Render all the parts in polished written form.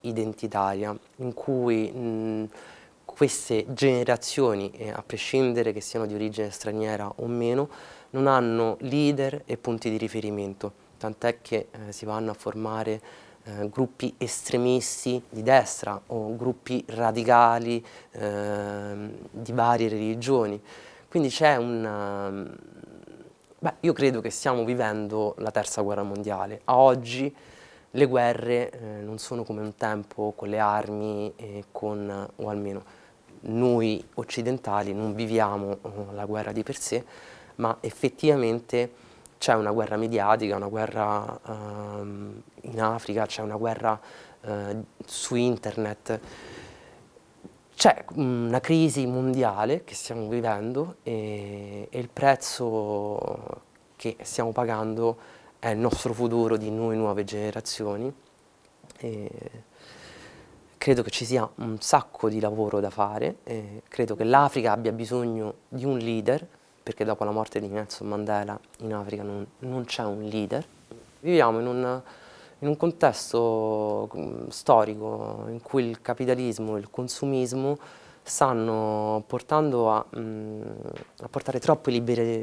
identitaria in cui queste generazioni, a prescindere che siano di origine straniera o meno, non hanno leader e punti di riferimento, tant'è che si vanno a formare gruppi estremisti di destra o gruppi radicali di varie religioni. Quindi c'è un... Beh, io credo che stiamo vivendo la terza guerra mondiale. A oggi le guerre non sono come un tempo con le armi e con, o almeno noi occidentali non viviamo la guerra di per sé, ma effettivamente c'è una guerra mediatica, una guerra in Africa, c'è una guerra su internet. C'è una crisi mondiale che stiamo vivendo e il prezzo che stiamo pagando è il nostro futuro di noi nuove generazioni. E credo che ci sia un sacco di lavoro da fare, e credo che l'Africa abbia bisogno di un leader, perché dopo la morte di Nelson Mandela in Africa non c'è un leader. Viviamo in un contesto storico in cui il capitalismo e il consumismo stanno portando a portare troppe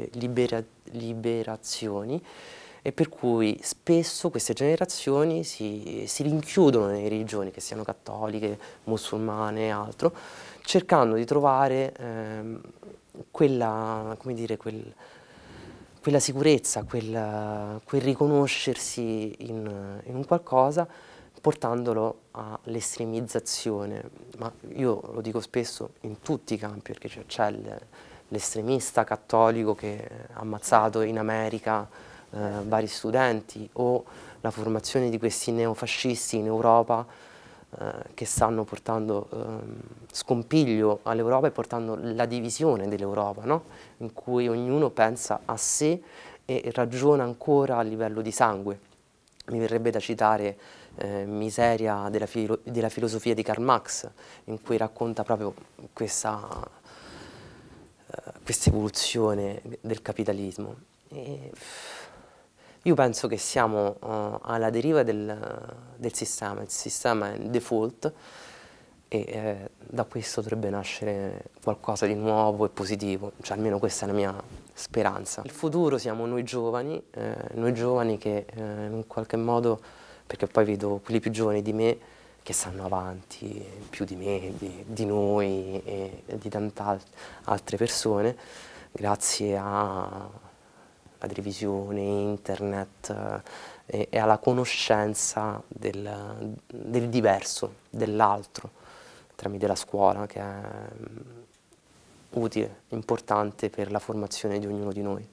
liberazioni e per cui spesso queste generazioni si rinchiudono nelle religioni, che siano cattoliche, musulmane e altro, cercando di trovare quella, come dire, quella sicurezza, quel riconoscersi in un qualcosa, portandolo all'estremizzazione. Ma io lo dico spesso in tutti i campi, perché c'è l'estremista cattolico che ha ammazzato in America vari studenti, o la formazione di questi neofascisti in Europa che stanno portando scompiglio all'Europa e portando la divisione dell'Europa, no? In cui ognuno pensa a sé e ragiona ancora a livello di sangue. Mi verrebbe da citare Miseria della filosofia di Karl Marx, in cui racconta proprio questa evoluzione del capitalismo. E io penso che siamo alla deriva del sistema, il sistema è in default e da questo dovrebbe nascere qualcosa di nuovo e positivo, cioè almeno questa è la mia speranza. Il futuro siamo noi giovani che in un qualche modo, perché poi vedo quelli più giovani di me che stanno avanti più di me, di noi e di tante altre persone, grazie alla televisione, internet e alla conoscenza del diverso, dell'altro, tramite la scuola, che è utile, importante per la formazione di ognuno di noi.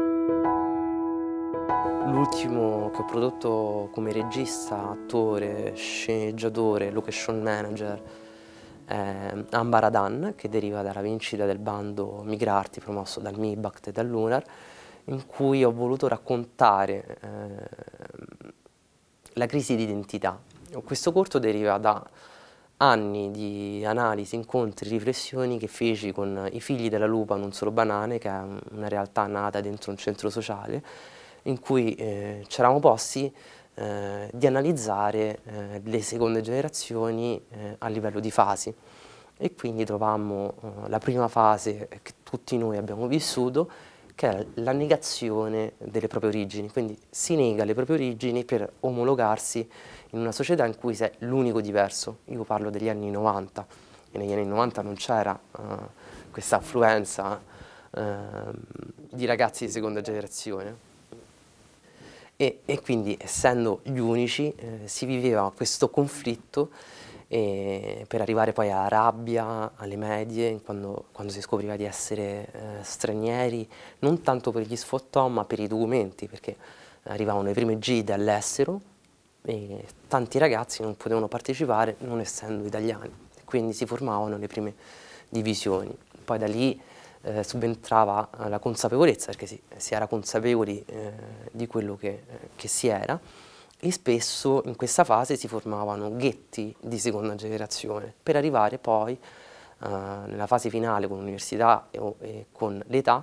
L'ultimo che ho prodotto come regista, attore, sceneggiatore, location manager è Ambaradan, che deriva dalla vincita del bando Migrarti promosso dal MIBACT e dall'UNAR, in cui ho voluto raccontare la crisi di identità. Questo corto deriva da anni di analisi, incontri, riflessioni che feci con i figli della lupa Non Solo Banane, che è una realtà nata dentro un centro sociale, in cui ci eravamo posti di analizzare le seconde generazioni a livello di fasi. E quindi trovammo la prima fase che tutti noi abbiamo vissuto, che è la negazione delle proprie origini. Quindi si nega le proprie origini per omologarsi in una società in cui sei l'unico diverso. Io parlo degli anni 90, e negli anni 90 non c'era questa affluenza di ragazzi di seconda generazione. E quindi, essendo gli unici, si viveva questo conflitto per arrivare poi alla rabbia, alle medie, quando si scopriva di essere stranieri, non tanto per gli sfottò, ma per i documenti, perché arrivavano le prime gite all'estero e tanti ragazzi non potevano partecipare non essendo italiani, quindi si formavano le prime divisioni. Poi da lì subentrava la consapevolezza, perché si era consapevoli di quello che si era, e spesso in questa fase si formavano ghetti di seconda generazione, per arrivare poi nella fase finale con l'università e con l'età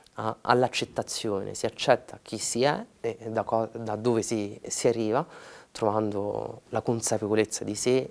all'accettazione. Si accetta chi si è e da dove si arriva, trovando la consapevolezza di sé